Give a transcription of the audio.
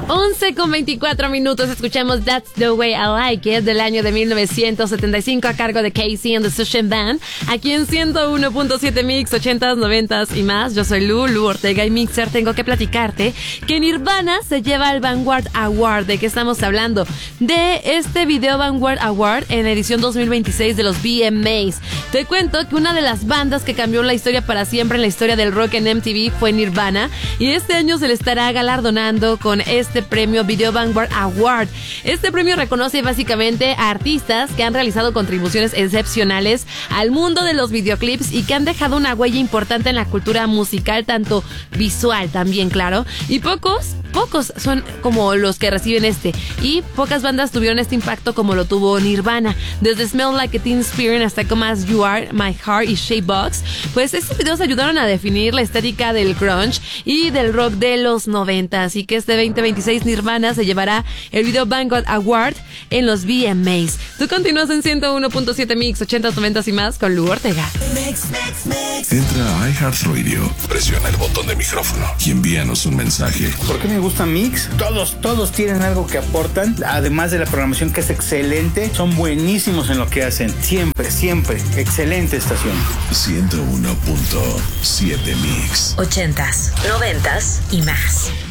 11:24 escuchamos That's the Way I Like It del año de 1975 a cargo de Casey and the Sunshine Band, aquí en 101.7 Mix, 80s, 90s y más. Yo soy Lu Ortega y Mixer. Tengo que platicarte que Nirvana se lleva el Vanguard Award. ¿De qué estamos hablando? De este Video Vanguard Award en la edición 2026 de los VMAs. Te cuento que una de las bandas que cambió la historia para siempre en la historia del rock en MTV fue Nirvana, y este año se le estará galardonando con este premio Video Vanguard Award. Este premio reconoce básicamente a artistas que han realizado contribuciones excepcionales al mundo de los videoclips y que han dejado una huella importante en la cultura musical, tanto visual también, claro, y pocos son como los que reciben y pocas bandas tuvieron este impacto como lo tuvo Nirvana. Desde Smell Like Teen Spirit hasta Come As You Are, My Heart y Shape Box, pues estos videos ayudaron a definir la estética del grunge y del rock de los 90. Así que este 2026 Nirvana se llevará el Video Vanguard Award en los VMAs. Tú continúas en 101.7 Mix, 80s, 90s y más con Lu Ortega. Entra a iHeartRadio, presiona el botón de micrófono y envíanos un mensaje. ¿Por qué me gusta Mix? Todos tienen algo que aportan, además de la programación que es excelente. Son buenísimos en lo que hacen, siempre, excelente estación. 101.7 Mix, 80s, 90s y más.